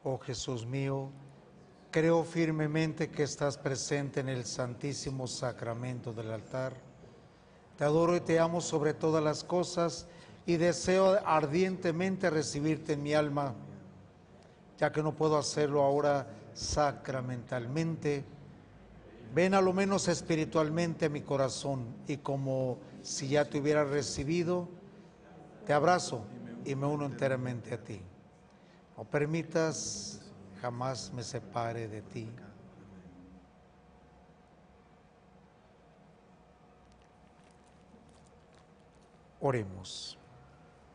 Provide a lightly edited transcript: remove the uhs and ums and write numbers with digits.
Oh Jesús mío, creo firmemente que estás presente en el Santísimo Sacramento del altar. Te adoro y te amo sobre todas las cosas y deseo ardientemente recibirte en mi alma. Ya que no puedo hacerlo ahora sacramentalmente, ven a lo menos espiritualmente a mi corazón y como si ya te hubiera recibido, te abrazo y me uno enteramente a ti. No permitas jamás me separe de ti. Oremos.